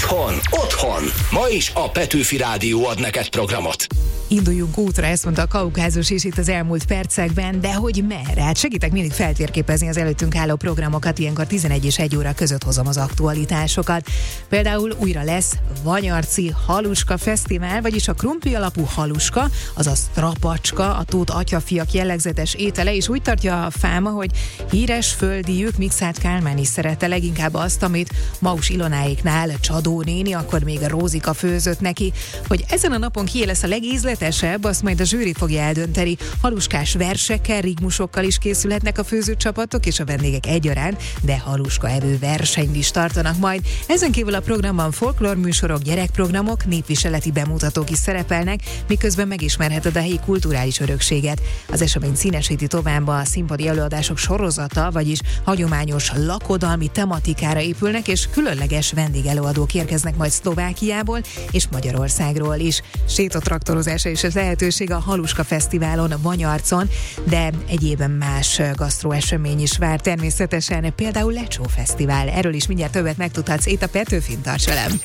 Otthon. Ma is a Petőfi Rádió ad neked programot. Induljunk útra, ezt mondta a Kaukázus is itt az elmúlt percekben, de hogy merre? Hát segítek mindig feltérképezni az előttünk álló programokat, ilyenkor 11 és 1 óra között hozom az aktualitásokat. Például újra lesz Vanyarci Haluska Fesztivál, vagyis a krumpli alapú haluska, azaz trapacska, a Tóth atyafiak jellegzetes étele, és úgy tartja a fáma, hogy híres földiük Mikszáth Kálmán is szerette leginkább azt, amit Maus Ilonáéknál Csadó néni, akkor még a Rózika főzött neki. Hogy ezen a napon kié lesz a legízletesebb, azt majd a zsűri fogja eldönteni. Haluskás versekkel, rigmusokkal is készülhetnek a főzőcsapatok és a vendégek egyaránt, de haluska evő versenyt is tartanak majd. Ezen kívül a programban folklórműsorok, gyerekprogramok, népviseleti bemutatók is szerepelnek, miközben megismerheted a helyi kulturális örökséget. Az esemény színesíti tovább a színpadi előadások sorozata, vagyis hagyományos lakodalmi tematikára épülnek, és különleges vendégelőadók érkeznek majd Szlovákiából és Magyarországról is. Sétatraktorozásra is ez lehetőség a Haluska Fesztiválon, Vanyarcon, de egyéb más gasztroesemény is vár természetesen, például Lecsó Fesztivál. Erről is mindjárt többet megtudhatsz itt a Petőfin, tarts velem!